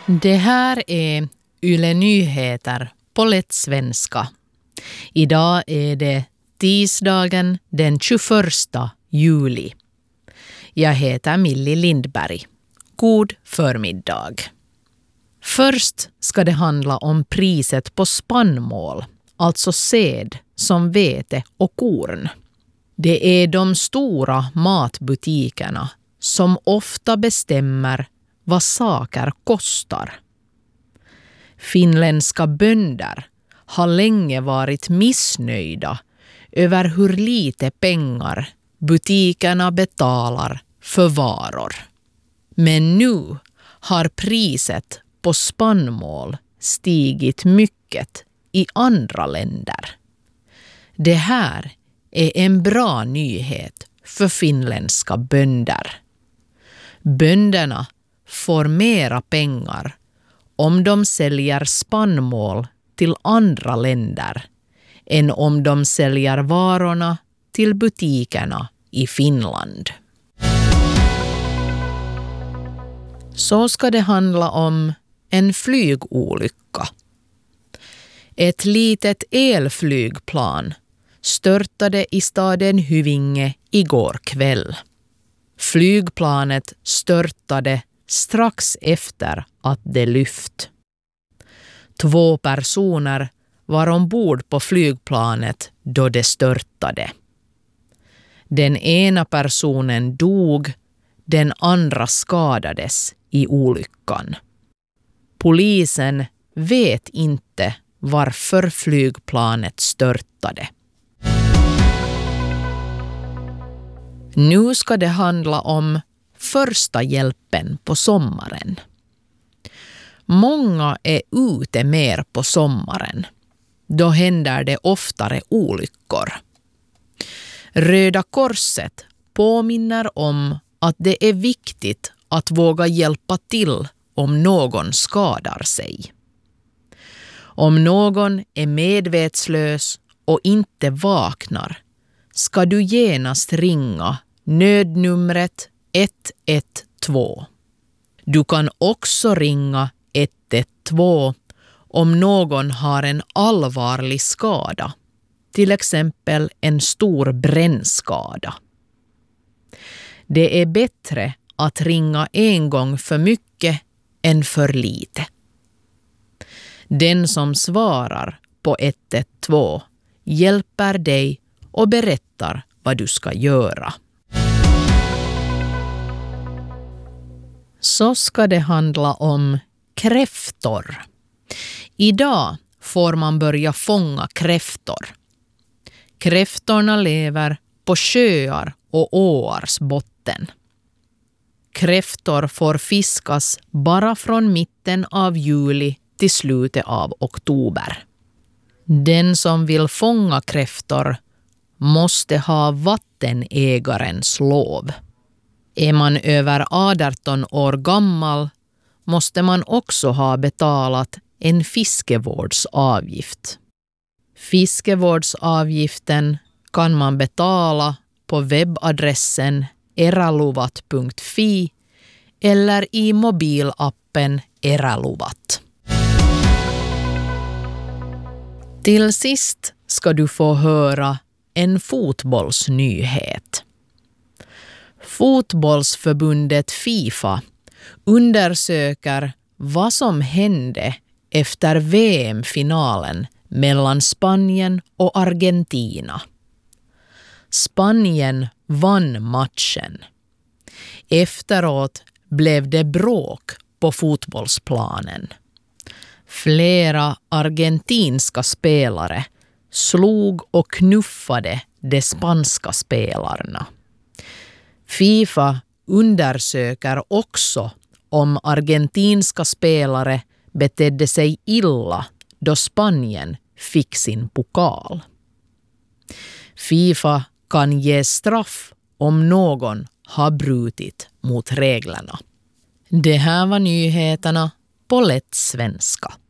Det här är Yle Nyheter på lätt svenska. Idag är det tisdagen den 21 juli. Jag heter Millie Lindberg. God förmiddag. Först ska det handla om priset på spannmål, alltså säd som vete och korn. Det är de stora matbutikerna som ofta bestämmer vad saker kostar. Finländska bönder har länge varit missnöjda över hur lite pengar butikerna betalar för varor. Men nu har priset på spannmål stigit mycket i andra länder. Det här är en bra nyhet för finländska bönder. Bönderna får mera pengar om de säljer spannmål till andra länder än om de säljer varorna till butikerna i Finland. Så ska det handla om en flygolycka. Ett litet elflygplan störtade i staden Hyvinge igår kväll. Flygplanet störtade strax efter att det lyft. 2 personer var ombord på flygplanet då det störtade. Den ena personen dog, den andra skadades i olyckan. Polisen vet inte varför flygplanet störtade. Nu ska det handla om första hjälpen på sommaren. Många är ute mer på sommaren. Då händer det oftare olyckor. Röda Korset påminner om att det är viktigt att våga hjälpa till om någon skadar sig. Om någon är medvetslös och inte vaknar ska du genast ringa nödnumret 112. Du kan också ringa 112 om någon har en allvarlig skada, till exempel en stor brännskada. Det är bättre att ringa en gång för mycket än för lite. Den som svarar på 112 hjälper dig och berättar vad du ska göra. Så ska det handla om kräftor. Idag får man börja fånga kräftor. Kräftorna lever på sjöar och åars botten. Kräftor får fiskas bara från mitten av juli till slutet av oktober. Den som vill fånga kräftor måste ha vattenägarens lov. Är man över 18 år gammal måste man också ha betalat en fiskevårdsavgift. Fiskevårdsavgiften kan man betala på webbadressen eraluvat.fi eller i mobilappen Eraluvat. Till sist ska du få höra en fotbollsnyhet. Fotbollsförbundet FIFA undersöker vad som hände efter VM-finalen mellan Spanien och Argentina. Spanien vann matchen. Efteråt blev det bråk på fotbollsplanen. Flera argentinska spelare slog och knuffade de spanska spelarna. FIFA undersöker också om argentinska spelare betedde sig illa då Spanien fick sin pokal. FIFA kan ge straff om någon har brutit mot reglerna. Det här var nyheterna på lätt svenska.